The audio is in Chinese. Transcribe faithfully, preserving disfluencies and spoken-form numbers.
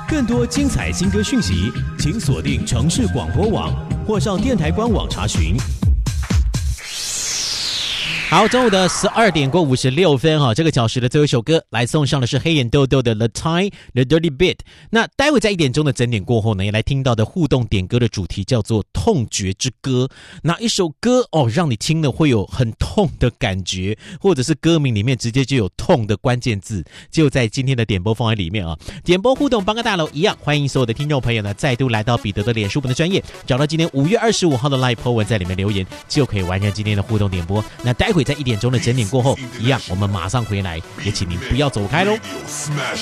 更多精彩新歌讯息，请锁定城市广播网或上电台官网查询。 好，中午的十二点过五十六分哈，这个小时的最后一首歌来送上的是黑眼豆豆的 The Time The Dirty Bit。那待会在一点钟的整点过后呢，也来听到的互动点歌的主题叫做痛觉之歌。哪一首歌哦，让你听了会有很痛的感觉，或者是歌名里面直接就有痛的关键字，就在今天的点播放在里面啊。点播互动帮个大楼一样，欢迎所有的听众朋友呢再度来到彼得的脸书本的专页，找到今天五月二十五号的 Live po 文，在里面留言就可以完成今天的互动点播。那待会在一点钟的整点过后，一样我们马上回来，也请您不要走开喽。